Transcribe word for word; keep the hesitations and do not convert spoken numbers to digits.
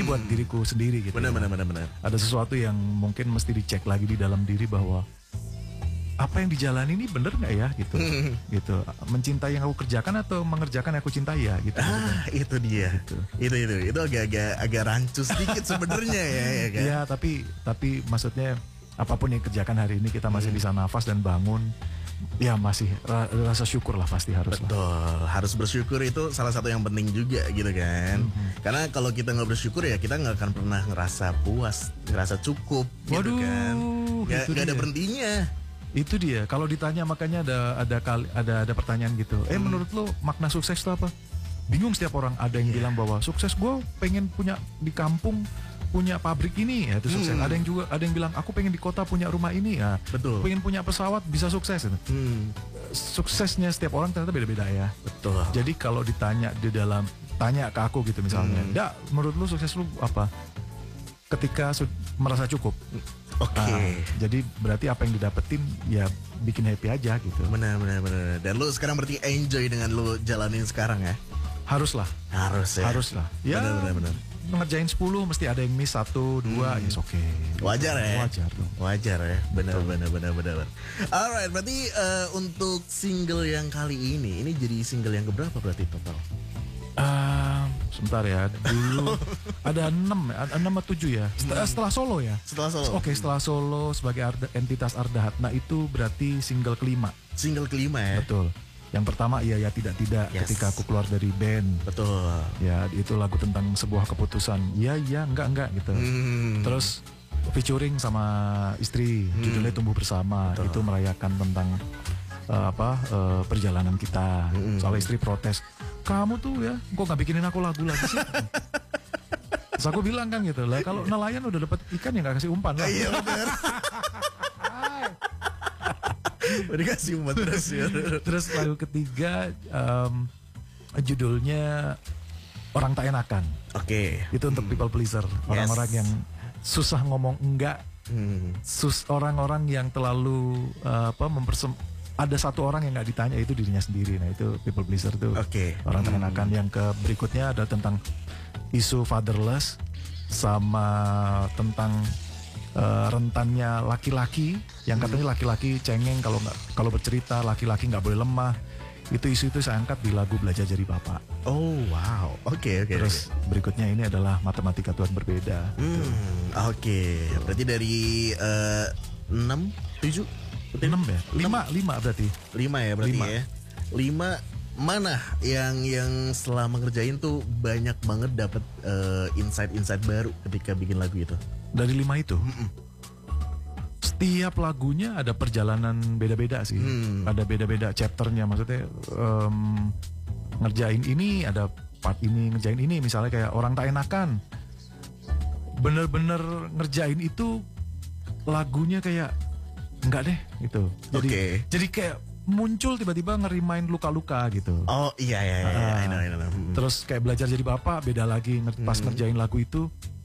ini buat diriku sendiri gitu. Benar, ya. benar, benar, benar. Ada sesuatu yang mungkin mesti dicek lagi di dalam diri bahwa apa yang dijalani ini bener nggak ya gitu, gitu. Mencintai yang aku kerjakan atau mengerjakan yang aku cintai ya gitu. Ah, itu dia. Gitu. Itu itu itu agak-agak agak rancu sedikit sebenarnya ya, ya kan. Iya, tapi tapi maksudnya apapun yang kerjakan hari ini kita masih bisa nafas dan bangun. Ya masih ra- rasa syukur lah pasti harus. Betul, lah. harus bersyukur itu salah satu yang penting juga gitu kan. Mm-hmm. Karena kalau kita nggak bersyukur ya kita nggak akan pernah ngerasa puas, ngerasa cukup. Waduh, gitu kan. Nggak itu nggak ada dia. berhentinya. Itu dia. Kalau ditanya makanya ada ada kali ada ada pertanyaan gitu. Eh Hmm. menurut lo makna sukses itu apa? Bingung setiap orang. Ada yang bilang bahwa sukses gue pengen punya di kampung punya pabrik ini ya itu sukses. Hmm. Ada yang juga ada yang bilang aku pengen di kota punya rumah ini ya. Betul. Pengen punya pesawat bisa sukses. Gitu. Hmm, Suksesnya setiap orang ternyata beda-beda ya. betul. Jadi kalau ditanya di dalam tanya ke aku gitu misalnya, Hmm. "Dak, menurut lu sukses lu apa?" Ketika su- merasa cukup. Oke. Nah, jadi berarti apa yang didapetin ya bikin happy aja gitu. Benar, benar, benar. Dan lu sekarang berarti enjoy dengan lu jalanin sekarang ya? Haruslah, Harus ya. haruslah. Ya, Benar, benar, benar. ngerjain sepuluh mesti ada yang miss satu, dua, Hmm. ya oke. Wajar ya. Wajar dong. Wajar ya. Benar, benar, benar, benar. Alright, berarti eh, untuk single yang kali ini, ini jadi single yang keberapa berarti total? Ah, sebentar ya. Dulu ada enam, ya, ada enam atau tujuh ya. Setelah, setelah solo ya. Setelah solo. Oke, setelah solo sebagai Arda- entitas Arda Hatna itu berarti single kelima. Single kelima ya. Betul. Yang pertama iya ya tidak tidak Yes. ketika aku keluar dari band. Betul. Ya itu lagu tentang sebuah keputusan. Iya iya enggak enggak gitu. Hmm. Terus featuring sama istri, judulnya Tumbuh Bersama. Betul. Itu merayakan tentang eh, apa eh, perjalanan kita. Hmm. Soalnya istri protes, kamu tuh ya, kok nggak bikinin aku lagu lagi sih? Terus aku bilang kan gitu lah, kalau nelayan udah dapat ikan ya nggak kasih umpan lah. Iya benar. Udah kasih umpan terus ya. Terus lagu ketiga em, judulnya Orang Tak Enakan. Oke. Itu untuk people pleaser, orang-orang yang susah ngomong enggak, Hmm. sus orang-orang yang terlalu eh, apa mempersem ada satu orang yang nggak ditanya itu dirinya sendiri. Nah itu people pleaser tuh. Oke. Orang tak Hmm. enakan. Yang ke berikutnya ada tentang isu fatherless sama tentang eh, rentannya laki-laki yang katanya laki-laki cengeng kalau nggak kalau bercerita, laki-laki nggak boleh lemah. Itu isu itu saya angkat di lagu Belajar Jadi Bapak. Oh wow. Oke oke. Terus berikutnya ini adalah Matematika Tuhan Berbeda. Hmm, oke. Berarti dari eh, enam, tujuh, enam ya? lima, lima berarti. lima ya berarti Lima. ya. Lima mana yang yang setelah mengerjain tuh banyak banget dapat eh, insight-insight baru ketika bikin lagu itu. Dari lima itu. Setiap lagunya ada perjalanan beda-beda sih. Hmm. Ada beda-beda chapternya. Maksudnya em, ngerjain ini ada part ini, ngerjain ini. Misalnya kayak Orang Tak Enakan. Bener-bener ngerjain itu lagunya kayak enggak deh gitu. Jadi Oke. jadi kayak muncul tiba-tiba ngerimain luka-luka gitu. Oh iya iya iya, iya. Ah. I know, I know, I know. Hmm. Terus kayak Belajar Jadi Bapak beda lagi. Nger- Pas Hmm. ngerjain lagu itu